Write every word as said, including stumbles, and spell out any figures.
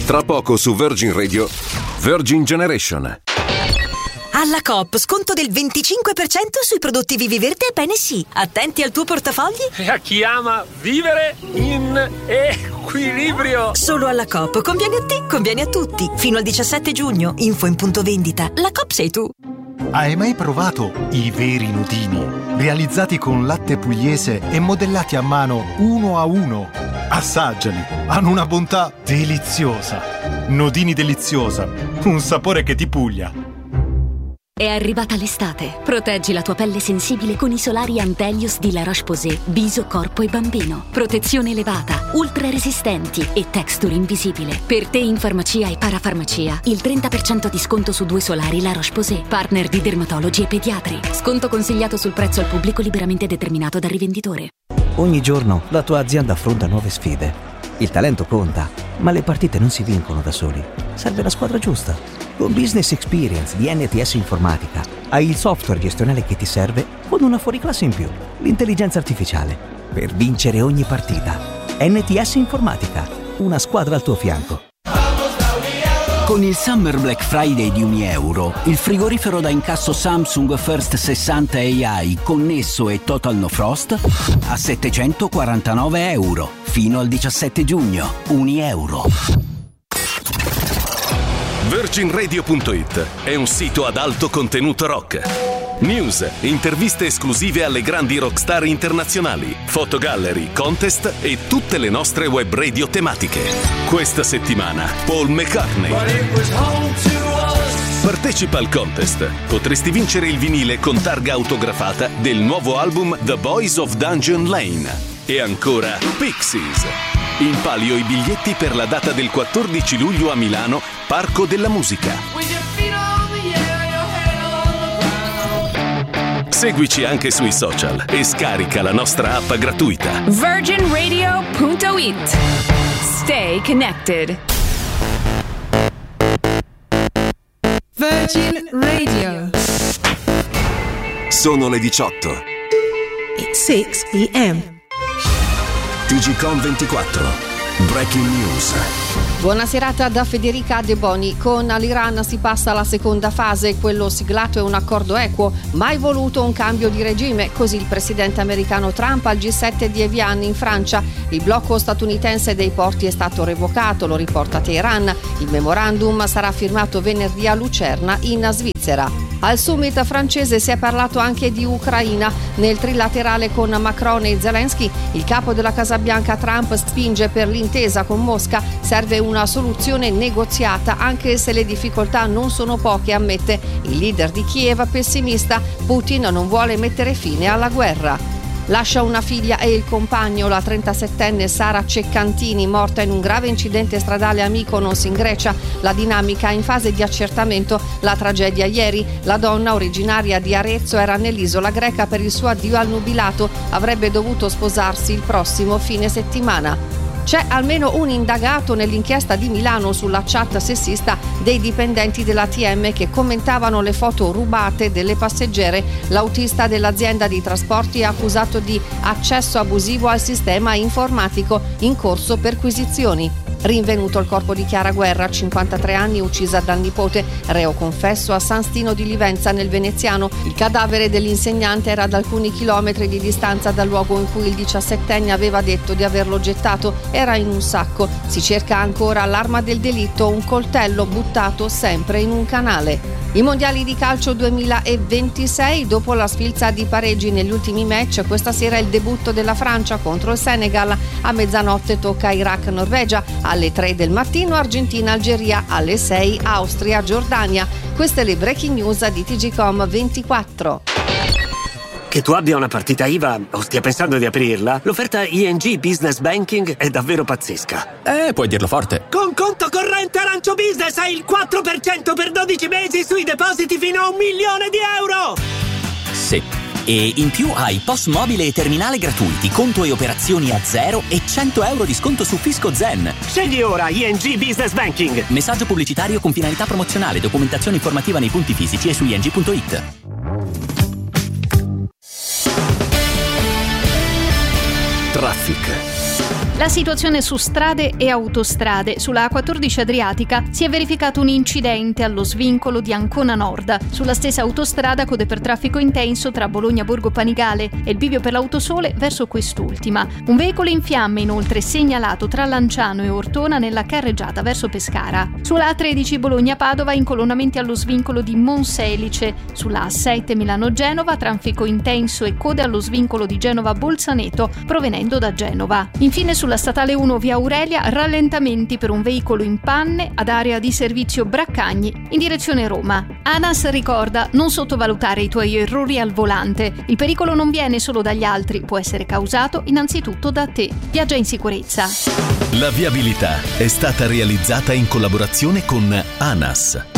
Tra poco su Virgin Radio, Virgin Generation. Alla Coop, sconto del venticinque per cento sui prodotti Viviverde e Bene Sì. Attenti al tuo portafogli. E a chi ama vivere in equilibrio. Solo alla Coop. Conviene a te, conviene a tutti. Fino al diciassette giugno. Info in punto vendita. La Coop sei tu. Hai mai provato i veri nudini? Realizzati con latte pugliese e modellati a mano uno a uno. Assaggiali. Hanno una bontà deliziosa. Nodini deliziosa. Un sapore che ti puglia. È arrivata l'estate. Proteggi la tua pelle sensibile con i solari Antelios di La Roche-Posay, viso, corpo e bambino. Protezione elevata, ultra resistenti e texture invisibile. Per te in farmacia e parafarmacia, il trenta per cento di sconto su due solari La Roche-Posay, partner di dermatologi e pediatri. Sconto consigliato sul prezzo al pubblico liberamente determinato dal rivenditore. Ogni giorno la tua azienda affronta nuove sfide. Il talento conta, ma le partite non si vincono da soli. Serve la squadra giusta. Con Business Experience di N T S Informatica hai il software gestionale che ti serve con una fuoriclasse in più, l'intelligenza artificiale, per vincere ogni partita. N T S Informatica, una squadra al tuo fianco. Con il Summer Black Friday di Unieuro, il frigorifero da incasso Samsung First sessanta A I connesso e Total No Frost a settecentoquarantanove euro fino al diciassette giugno. Unieuro. Virgin Radio punto it è un sito ad alto contenuto rock. News, interviste esclusive alle grandi rockstar internazionali, fotogallery, contest e tutte le nostre web radio tematiche. Questa settimana Paul McCartney. Partecipa al contest. Potresti vincere il vinile con targa autografata del nuovo album The Boys of Dungeon Lane. E ancora Pixies. In palio i biglietti per la data del quattordici luglio a Milano, Parco della Musica. Seguici anche sui social e scarica la nostra app gratuita. Virgin Radio punto it. Stay connected. Virgin Radio. Sono le diciotto. It's six p.m. T G Com ventiquattro. Breaking News. Buona serata da Federica De Boni. Con l'Iran si passa alla seconda fase. Quello siglato è un accordo equo, mai voluto un cambio di regime. Così il presidente americano Trump al G sette di Evian in Francia. Il blocco statunitense dei porti è stato revocato, lo riporta Teheran. Il memorandum sarà firmato venerdì a Lucerna in Svizzera. Al summit francese si è parlato anche di Ucraina. Nel trilaterale con Macron e Zelensky, il capo della Casa Bianca Trump spinge per l'intesa con Mosca. Serve una soluzione negoziata, anche se le difficoltà non sono poche, ammette il leader di Kiev pessimista. Putin non vuole mettere fine alla guerra. Lascia una figlia e il compagno, la trentasettenne Sara Ceccantini, morta in un grave incidente stradale a Mykonos in Grecia. La dinamica è in fase di accertamento. La tragedia ieri: la donna, originaria di Arezzo, era nell'isola greca per il suo addio al nubilato. Avrebbe dovuto sposarsi il prossimo fine settimana. C'è almeno un indagato nell'inchiesta di Milano sulla chat sessista dei dipendenti dell'A T M che commentavano le foto rubate delle passeggere. L'autista dell'azienda di trasporti è accusato di accesso abusivo al sistema informatico, in corso perquisizioni. Rinvenuto il corpo di Chiara Guerra, cinquantatré anni, uccisa dal nipote, reo confesso a San Stino di Livenza nel Veneziano. Il cadavere dell'insegnante era ad alcuni chilometri di distanza dal luogo in cui il diciassettenne aveva detto di averlo gettato. Era in un sacco. Si cerca ancora l'arma del delitto, un coltello buttato sempre in un canale. I mondiali di calcio duemilaventisei, dopo la sfilza di pareggi negli ultimi match, questa sera il debutto della Francia contro il Senegal. A mezzanotte tocca Iraq-Norvegia, alle tre del mattino Argentina-Algeria, alle sei Austria-Giordania. Queste le breaking news di T G Com ventiquattro. Che tu abbia una partita I V A o stia pensando di aprirla, l'offerta I N G Business Banking è davvero pazzesca. Eh, puoi dirlo forte. Con conto corrente Arancio Business hai il quattro per cento per dodici mesi sui depositi fino a un milione di euro! Sì. E in più hai P O S mobile e terminale gratuiti, conto e operazioni a zero e cento euro di sconto su Fisco Zen. Scegli ora I N G Business Banking. Messaggio pubblicitario con finalità promozionale, documentazione informativa nei punti fisici e su I N G punto it. Traffic. La situazione su strade e autostrade. Sulla A quattordici Adriatica si è verificato un incidente allo svincolo di Ancona Nord. Sulla stessa autostrada code per traffico intenso tra Bologna Borgo Panigale e il bivio per l'Autosole verso quest'ultima. Un veicolo in fiamme inoltre segnalato tra Lanciano e Ortona nella carreggiata verso Pescara. Sulla A tredici Bologna-Padova incolonnamenti allo svincolo di Monselice. Sulla A sette Milano-Genova traffico intenso e code allo svincolo di Genova-Bolzaneto provenendo da Genova. Infine sulla statale uno via Aurelia rallentamenti per un veicolo in panne ad area di servizio Braccagni in direzione Roma. ANAS ricorda: non sottovalutare i tuoi errori al volante. Il pericolo non viene solo dagli altri, può essere causato innanzitutto da te. Viaggia in sicurezza. La viabilità è stata realizzata in collaborazione con ANAS.